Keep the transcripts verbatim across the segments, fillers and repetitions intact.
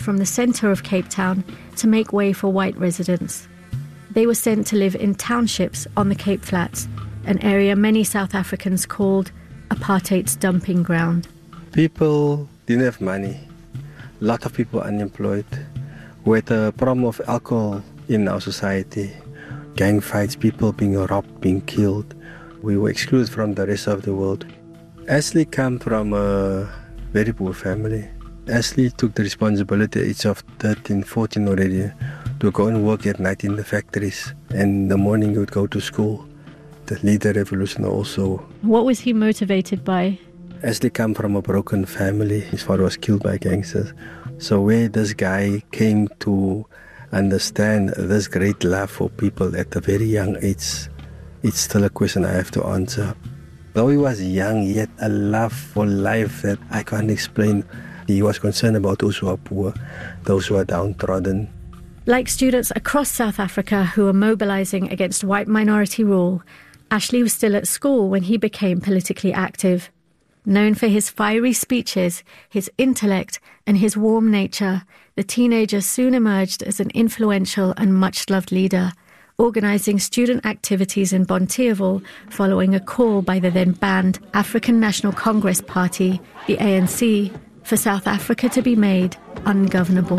from the centre of Cape Town to make way for white residents. They were sent to live in townships on the Cape Flats, an area many South Africans called apartheid's dumping ground. People didn't have money. A lot of people unemployed. We had a problem of alcohol in our society. Gang fights, people being robbed, being killed. We were excluded from the rest of the world. Ashley came from a very poor family. Ashley took the responsibility at age of thirteen, fourteen already to go and work at night in the factories. And in the morning he would go to school. To lead the revolution also. What was he motivated by? Ashley came from a broken family. His father was killed by gangsters. So where this guy came to understand this great love for people at a very young age, it's still a question I have to answer. Though he was young, he had a love for life that I can't explain. He was concerned about those who are poor, those who are downtrodden. Like students across South Africa who were mobilising against white minority rule, Ashley was still at school when he became politically active. Known for his fiery speeches, his intellect and his warm nature, the teenager soon emerged as an influential and much-loved leader, organising student activities in Bonteheuwel following a call by the then-banned African National Congress Party, the A N C, for South Africa to be made ungovernable.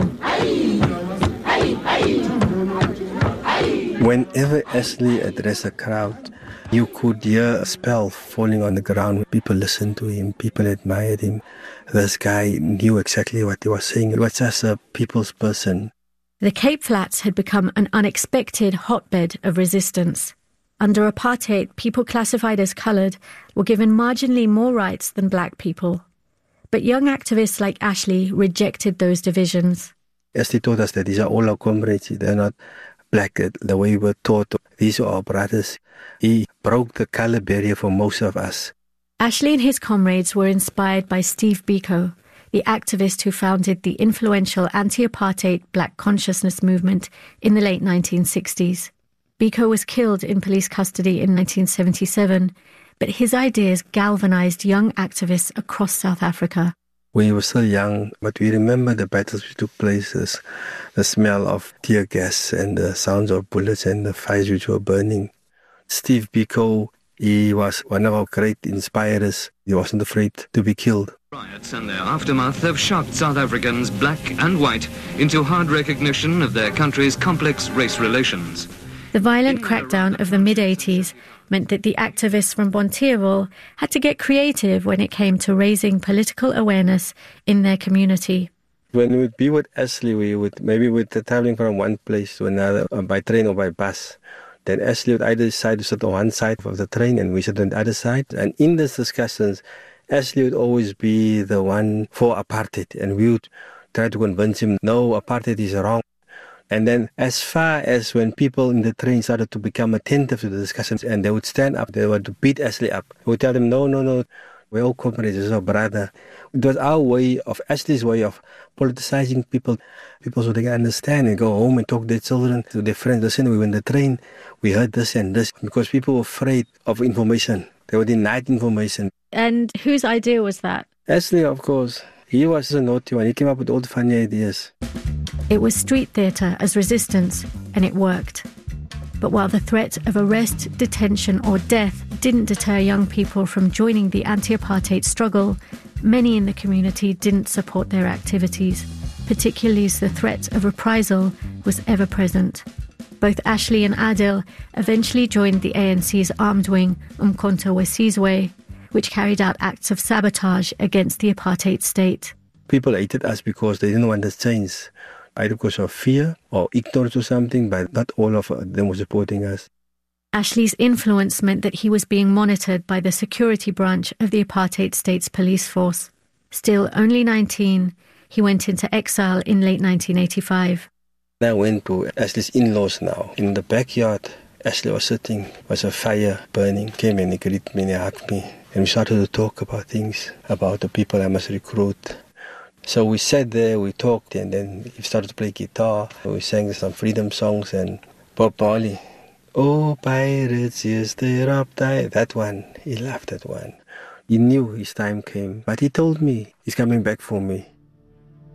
Whenever Ashley addressed a crowd, you could hear a spell falling on the ground. People listened to him, people admired him. This guy knew exactly what he was saying. He was just a people's person. The Cape Flats had become an unexpected hotbed of resistance. Under apartheid, people classified as coloured were given marginally more rights than black people. But young activists like Ashley rejected those divisions. Ashley taught us that these are all our comrades. They're not black the way we were taught. These are our brothers. He broke the colour barrier for most of us. Ashley and his comrades were inspired by Steve Biko, the activist who founded the influential anti-apartheid black consciousness movement in the late nineteen sixties. Biko was killed in police custody in nineteen seventy-seven, but his ideas galvanized young activists across South Africa. We were still young, but we remember the battles which took place, this, the smell of tear gas and the sounds of bullets and the fires which were burning. Steve Biko, he was one of our great inspirers. He wasn't afraid to be killed. Riots and their aftermath have shocked South Africans, black and white, into hard recognition of their country's complex race relations. The violent crackdown of the mid-eighties meant that the activists from Bonteheuwel had to get creative when it came to raising political awareness in their community. When we would be with Ashley, we would maybe we'd traveling from one place to another, uh, by train or by bus. Then Ashley would either decide to sit on one side of the train and we sit on the other side. And in these discussions, Ashley would always be the one for apartheid. And we would try to convince him, no, apartheid is wrong. And then as far as when people in the train started to become attentive to the discussions and they would stand up, they would beat Ashley up. We would tell them, no, no, no, we're all comrades, this is our brother. It was our way of, Ashley's way of politicizing people, people so they can understand and go home and talk to their children, to their friends. Listen, we were in the train, we heard this and this, because people were afraid of information. They were denied information. And whose idea was that? Ashley, of course. He was a naughty one. He came up with all the funny ideas. It was street theatre as resistance, and it worked. But while the threat of arrest, detention or death didn't deter young people from joining the anti-apartheid struggle, many in the community didn't support their activities, particularly as the threat of reprisal was ever present. Both Ashley and Adil eventually joined the A N C's armed wing, Umkhonto we Sizwe, which carried out acts of sabotage against the apartheid state. People hated us because they didn't want us to change, either because of fear or ignorance or something, but not all of them were supporting us. Ashley's influence meant that he was being monitored by the security branch of the apartheid state's police force. Still only nineteen, he went into exile in late nineteen eighty-five. I went to Ashley's in-laws now. In the backyard, Ashley was sitting, was a fire burning, came and he greeted me and he hugged me. And we started to talk about things, about the people I must recruit. So we sat there, we talked, and then he started to play guitar. We sang some freedom songs and Bob Marley. Oh, pirates, yes, they're up there. That one, he loved that one. He knew his time came, but he told me he's coming back for me.